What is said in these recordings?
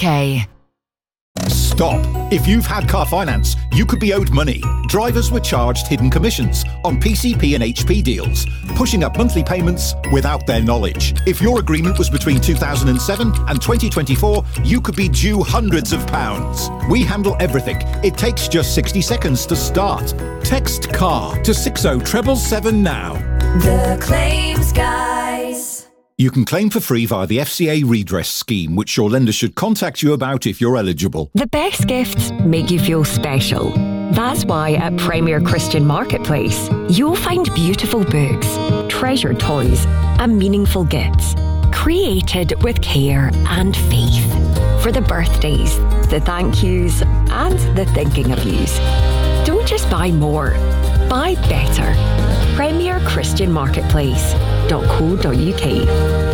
Stop. If you've had car finance, you could be owed money. Drivers were charged hidden commissions on PCP and HP deals, pushing up monthly payments without their knowledge. If your agreement was between 2007 and 2024, you could be due hundreds of pounds. We handle everything. It takes just 60 seconds to start. Text CAR to 60777 now. The Claims Guys. You can claim for free via the FCA redress scheme, which your lender should contact you about if you're eligible. The best gifts make you feel special. That's why at Premier Christian Marketplace, you'll find beautiful books, treasured toys, and meaningful gifts, created with care and faith. For the birthdays, the thank yous, and the thinking of yous. Don't just buy more, buy better. Premier Christian Marketplace.co.uk.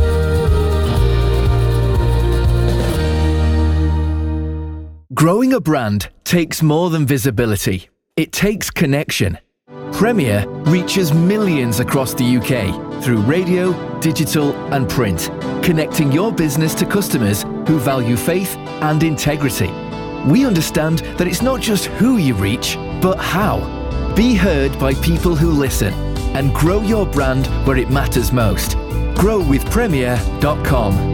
Growing a brand takes more than visibility. It takes connection. Premier reaches millions across the UK through radio, digital and print, connecting your business to customers who value faith and integrity. We understand that it's not just who you reach, but how. Be heard by people who listen and grow your brand where it matters most. Grow with Premier.com.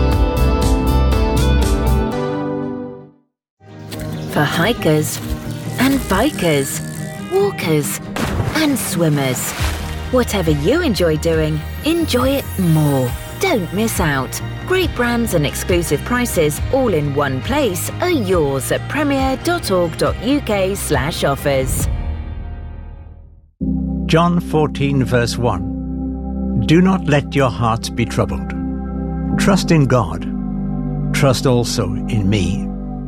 For hikers and bikers, walkers and swimmers. Whatever you enjoy doing, enjoy it more. Don't miss out. Great brands and exclusive prices all in one place are yours at premier.org.uk/offers. John 14 verse 1. Do not let your hearts be troubled. Trust in God. Trust also in me.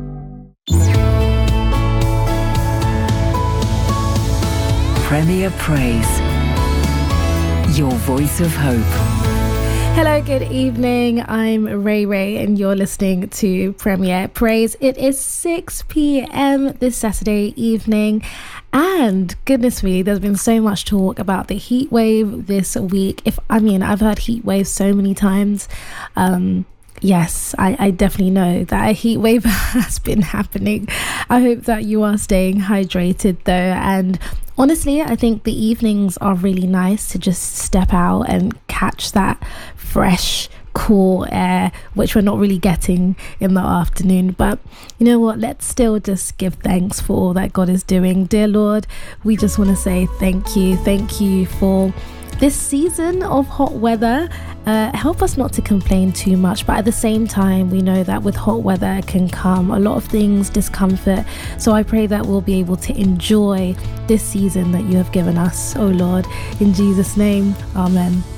Premier Praise. Your voice of hope. Hello, good evening. I'm Ray and you're listening to Premier Praise. It is 6 p.m. this Saturday evening. And goodness me, there's been so much talk about the heat wave this week. I've heard heat wave so many times. Yes, I definitely know that a heat wave has been happening. I hope that you are staying hydrated though. And honestly, I think the evenings are really nice to just step out and catch that fresh, cool air, which we're not really getting in the afternoon. But you know what, let's still just give thanks for all that God is doing. Dear Lord, we just want to say thank you for this season of hot weather. Help us not to complain too much, but at the same time we know that with hot weather can come a lot of things, discomfort. So I pray that we'll be able to enjoy this season that you have given us, oh Lord, in Jesus' name, amen.